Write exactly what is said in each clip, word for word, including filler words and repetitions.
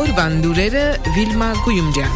Օրվան լուրերը Վիլմա Գույումջյան։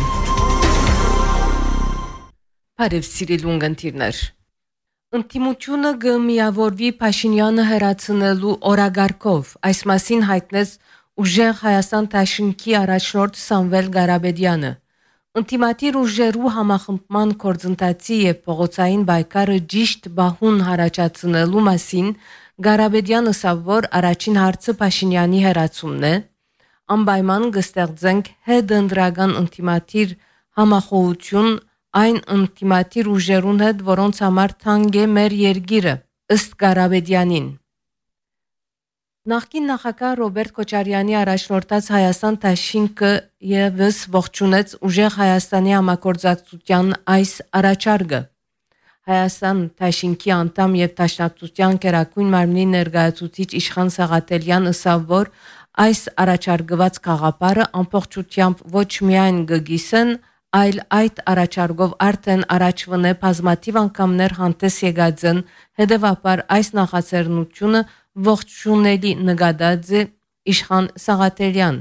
Բարև սիրելի ունգընտիրներ։ Ընտիմությունը գմիավորվի Փաշինյանը հերացնելու օրագարկով, այս մասին հայտնեց Ուժեղ Հայաստան Դաշինքի առաջնորդ Սամվել Ղարաբեդյանը։ Ընտիմատիր ուժերու համախմբման կորձընթացի եւ փողոցային բայկարը ճիշտ բահուն հարաճացնելու մասին Ղարաբեդյանը ասավ, որ առաջին հարցը Փաշինյանի հերացումն է, անպայման կստեղծենք հետընտրական ընտիմատիր համախոհություն այն ընտիմատիր ուժերուն հետ, որոնց համար թանկ է մեր երկիրը, ըստ Ղարաբեդյանին։ Նախկին նախագահ Ռոբերտ Քոչարյանի առաջնորդած Հայաստան Դաշինքը եւս ողջունեց Ուժեղ Հայաստանի համագործակցության այս առաջարկը։ Հայաստան Դաշինքի անդամ եւ Դաշնակցության Գերագույն մարմնի ներկայացուցիչ Իշխան Սաղաթելյան ասավ, որ այս առաջարկված գաղափարը ամբողջությամբ ոչ միայն գգիսեն, այլ այդ առաջարկով արդեն առաջվն է բազմաթիվ անգամներ հանդես եկած են, հետևաբար այս նախաձեռնությունը ողջունելի նկատած է Իշխան Սաղաթելյան։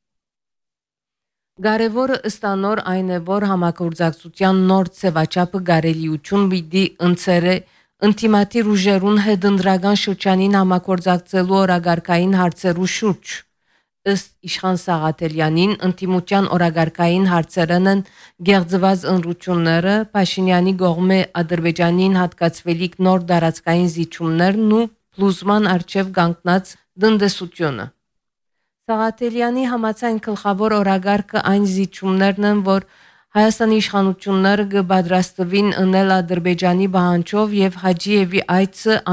Կարևորը ըստանոր այն է, որ համագործակցության նոր ձևաչափը կարելիություն պիտի ընձեռե ինտիմատիր ուժերուն հետընտրական շրջանին համագործակցելու օրագարկային հարցերու շուրջ։ Ըստ Իշխան Սաղաթելյանին, ինտիմության օրագարկային հարցերն են գեղձված ընտրությունները, Փաշինյանի կողմէ Ադրբեջանին հատկացվելիք նոր դարածքային զիջումներն ու փլուզման արչև կանգնած տնտեսությունը։ Սաղաթելյանի համաձայն գլխավոր օրագարկը այն զիջումներն են, որ Հայաստանի իշխանությունները կպատրաստվին ընել Ադրբեջանի պահանջով եւ Հաջիևի այցը